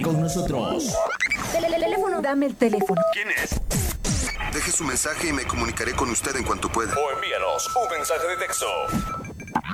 con nosotros. Teléfono. Dame el teléfono. ¿Quién es? Deje su mensaje y me comunicaré con usted en cuanto pueda. O envíanos un mensaje de texto